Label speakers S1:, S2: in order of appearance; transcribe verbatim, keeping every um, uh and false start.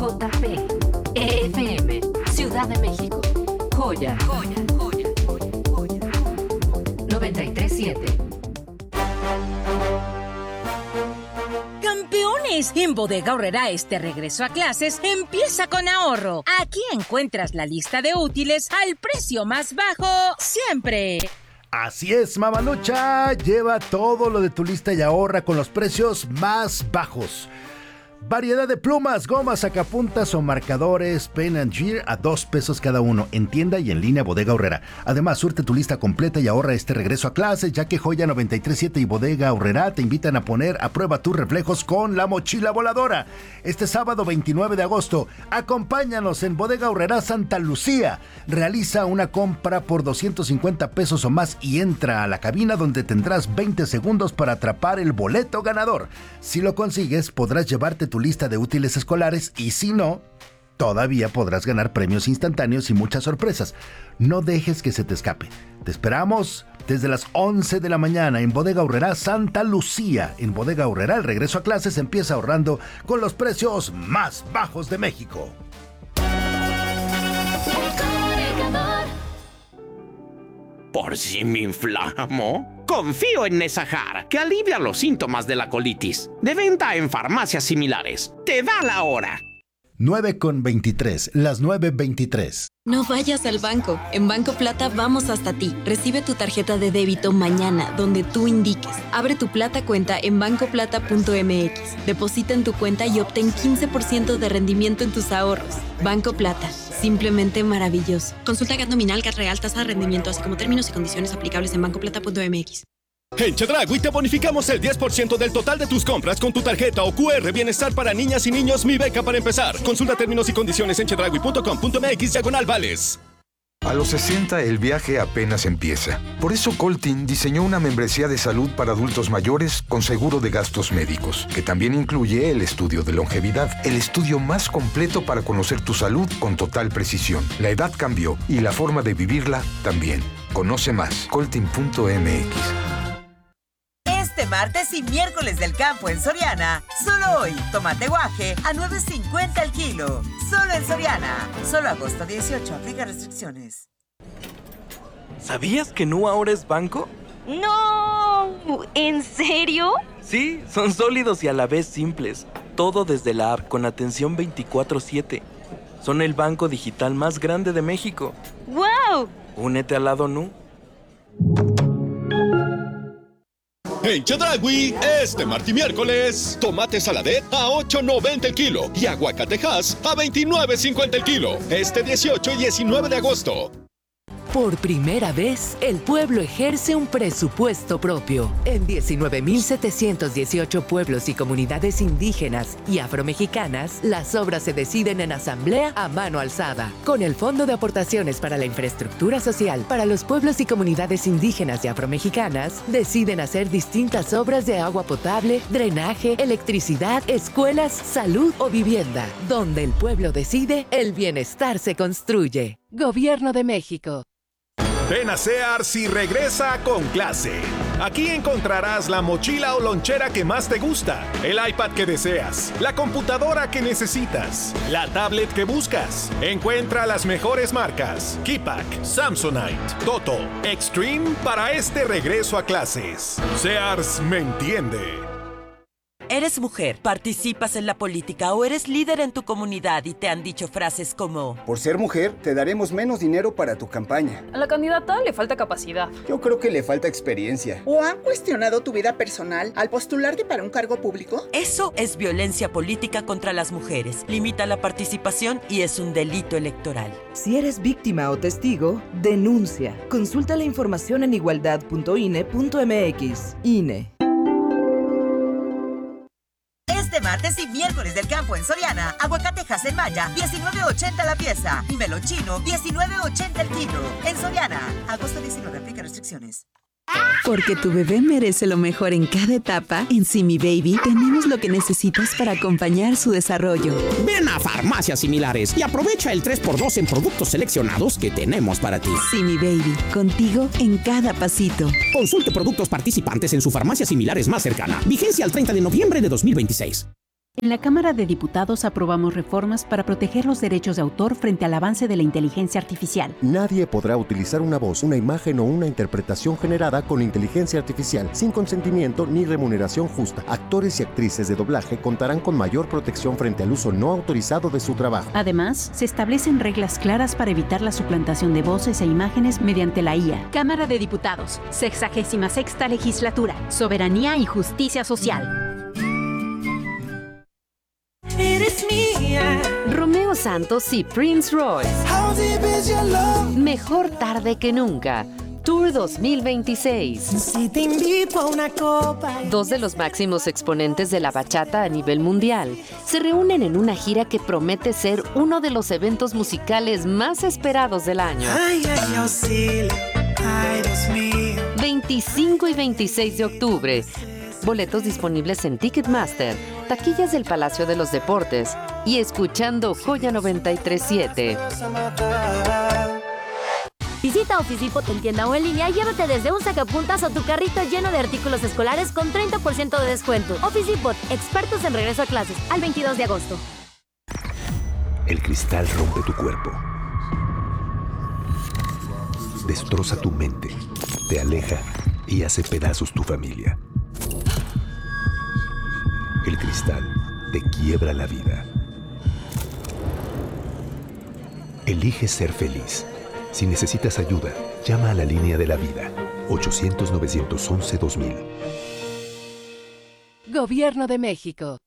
S1: J P F M, Ciudad de México. Joya, joya, joya, joya, joya. noventa y tres punto siete.
S2: Campeones, en Bodega Aurrerá este regreso a clases empieza con ahorro. Aquí encuentras la lista de útiles al precio más bajo siempre.
S3: Así es, mamalucha, lleva todo lo de tu lista y ahorra con los precios más bajos. Variedad de plumas, gomas, sacapuntas o marcadores Pen and Gear a dos pesos cada uno, en tienda y en línea Bodega Aurrerá. Además, surte tu lista completa y ahorra este regreso a clases, ya que Joya noventa y tres punto siete y Bodega Aurrerá te invitan a poner a prueba tus reflejos con la mochila voladora. Este sábado veintinueve de agosto, acompáñanos en Bodega Aurrerá Santa Lucía. Realiza una compra por doscientos cincuenta pesos o más y entra a la cabina donde tendrás veinte segundos para atrapar el boleto ganador. Si lo consigues, podrás llevarte tu lista de útiles escolares y si no, todavía podrás ganar premios instantáneos y muchas sorpresas. No dejes que se te escape. Te esperamos desde las once de la mañana en Bodega Aurrerá Santa Lucía. En Bodega Aurrerá el regreso a clases empieza ahorrando con los precios más bajos de México.
S4: ¿Por si me inflamo? Confío en Nesajar, que alivia los síntomas de la colitis. De venta en farmacias similares. Te da la hora.
S3: nueve con veintitrés, las nueve veintitrés.
S5: No vayas al banco. En Banco Plata vamos hasta ti. Recibe tu tarjeta de débito mañana, donde tú indiques. Abre tu Plata cuenta en banco plata punto m x. Deposita en tu cuenta y obtén quince por ciento de rendimiento en tus ahorros. Banco Plata. Simplemente maravilloso. Consulta G A T nominal, G A T real, tasa de rendimiento, así como términos y condiciones aplicables en banco plata punto m x.
S6: En Chedraui te bonificamos el diez por ciento del total de tus compras con tu tarjeta o Q R Bienestar para niñas y niños Mi Beca para empezar. Consulta términos y condiciones en chedraui punto com punto m x diagonal vales.
S7: A los sesenta el viaje apenas empieza. Por eso Coltin diseñó una membresía de salud para adultos mayores con seguro de gastos médicos, que también incluye el estudio de longevidad, el estudio más completo para conocer tu salud con total precisión. La edad cambió y la forma de vivirla también. Conoce más, coltin punto m x.
S8: Este martes y miércoles del campo en Soriana, solo hoy, tomate guaje a nueve cincuenta el kilo. Solo en Soriana. Solo agosto dieciocho, aplica restricciones.
S9: ¿Sabías que Nu ahora es banco?
S10: ¡No! ¿En serio?
S9: Sí, son sólidos y a la vez simples. Todo desde la app con atención veinticuatro siete. Son el banco digital más grande de México.
S10: ¡Wow!
S9: Únete al lado Nu.
S6: En Chedraui, este martes y miércoles, tomate saladet a ocho noventa el kilo y aguacatejas a veintinueve cincuenta el kilo. Este dieciocho y diecinueve de agosto.
S1: Por primera vez, el pueblo ejerce un presupuesto propio. En diecinueve mil setecientos dieciocho pueblos y comunidades indígenas y afromexicanas, las obras se deciden en asamblea a mano alzada. Con el Fondo de Aportaciones para la Infraestructura Social para los pueblos y comunidades indígenas y afromexicanas, deciden hacer distintas obras de agua potable, drenaje, electricidad, escuelas, salud o vivienda. Donde el pueblo decide, el bienestar se construye. Gobierno de México.
S11: Ven a Sears y regresa con clase. Aquí encontrarás la mochila o lonchera que más te gusta, el iPad que deseas, la computadora que necesitas, la tablet que buscas. Encuentra las mejores marcas: Keypack, Samsonite, Toto, Extreme para este regreso a clases. Sears me entiende.
S12: ¿Eres mujer, participas en la política o eres líder en tu comunidad y te han dicho frases como:
S13: por ser mujer, te daremos menos dinero para tu campaña?
S14: A la candidata le falta capacidad.
S13: Yo creo que le falta experiencia.
S15: ¿O han cuestionado tu vida personal al postularte para un cargo público?
S12: Eso es violencia política contra las mujeres. Limita la participación y es un delito electoral.
S16: Si eres víctima o testigo, denuncia. Consulta la información en igualdad punto i n e punto m x. I N E.
S8: Este martes y miércoles del campo en Soriana, aguacatejas en Maya, diecinueve ochenta la pieza. Y melón chino, diecinueve ochenta el kilo. En Soriana, agosto diecinueve, aplica restricciones.
S17: Porque tu bebé merece lo mejor en cada etapa, en Simi Baby tenemos lo que necesitas para acompañar su desarrollo.
S4: Ven a farmacias similares y aprovecha el tres por dos en productos seleccionados que tenemos para ti.
S17: Simi Baby, contigo en cada pasito.
S4: Consulte productos participantes en su farmacia similares más cercana. Vigencia al treinta de noviembre de dos mil veintiséis.
S18: En la Cámara de Diputados aprobamos reformas para proteger los derechos de autor frente al avance de la inteligencia artificial.
S19: Nadie podrá utilizar una voz, una imagen o una interpretación generada con inteligencia artificial sin consentimiento ni remuneración justa. Actores y actrices de doblaje contarán con mayor protección frente al uso no autorizado de su trabajo.
S18: Además, se establecen reglas claras para evitar la suplantación de voces e imágenes mediante la I A.
S20: Cámara de Diputados, sexagésima sexta legislatura, soberanía y justicia social.
S21: Eres mía.
S1: Romeo Santos y Prince Royce. Mejor tarde que nunca. Tour dos mil veintiséis.
S21: Si te invito a una copa.
S1: Dos de los máximos exponentes de la bachata a nivel mundial se reúnen en una gira que promete ser uno de los eventos musicales más esperados del año.
S21: Ay, ay, auxilio. Ay, Dios mío.
S1: veinticinco y veintiséis de octubre. Boletos disponibles en Ticketmaster, taquillas del Palacio de los Deportes y escuchando Joya noventa y tres punto siete.
S22: Visita Office Depot en tienda o en línea y llévate desde un sacapuntas o tu carrito lleno de artículos escolares con treinta por ciento de descuento. Office Depot, expertos en regreso a clases, al veintidós de agosto.
S23: El cristal rompe tu cuerpo. Destroza tu mente, te aleja y hace pedazos tu familia. El cristal te quiebra la vida. Elige ser feliz. Si necesitas ayuda, llama a la línea de la vida. ochocientos, novecientos once, dos mil.
S1: Gobierno de México.